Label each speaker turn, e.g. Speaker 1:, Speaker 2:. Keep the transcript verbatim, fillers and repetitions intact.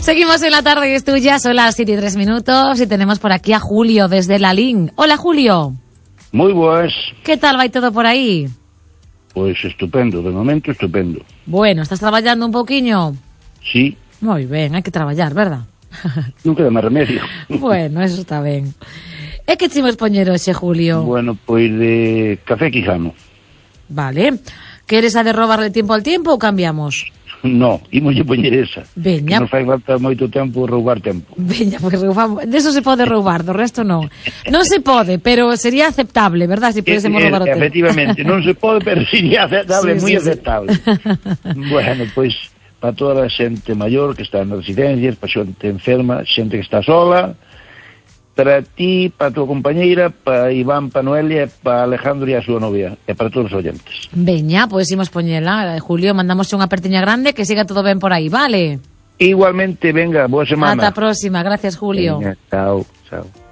Speaker 1: Seguimos en la tarde y es tuya, son las siete y tres minutos y tenemos por aquí a Julio desde Lalín. Hola, Julio.
Speaker 2: Muy buenas.
Speaker 1: ¿Qué tal va todo por aí?
Speaker 2: Pois estupendo, de momento estupendo.
Speaker 1: Bueno, estás traballando un pouquiño?
Speaker 2: Sí.
Speaker 1: Moi ben, hai que traballar, verdad?
Speaker 2: Nunca dá máis remedio.
Speaker 1: Bueno, eso está ben. E que chimos poñer hoxe, Julio?
Speaker 2: Bueno, pois de café quijano.
Speaker 1: Vale. Queres a de robarle tiempo al tiempo ou cambiamos?
Speaker 2: No, imoslle poñer esa.
Speaker 1: Veña.
Speaker 2: Que nos fai falta moito tempo roubar tempo.
Speaker 1: Veña, porque roubamos. De eso se pode roubar, do resto non. Non se pode, pero sería aceptable, verdad? Si podésemos roubar o tempo.
Speaker 2: Efectivamente, non se pode, pero sería aceptable,
Speaker 1: sí,
Speaker 2: moi
Speaker 1: sí,
Speaker 2: aceptable. Sí. Bueno, pois, para toda a xente maior que está nas residencias, para xente enferma, xente que está sola, para ti, para a tua compañeira, para Iván, para Noelia, para Alejandro e a súa novia, e para todos os oyentes.
Speaker 1: Veña, pois imos poñela. Julio, mandamos unha apertiña grande, que siga todo ben por aí, vale?
Speaker 2: Igualmente, venga, boa semana.
Speaker 1: Ata a próxima, gracias, Julio.
Speaker 2: Veña, chao, chao.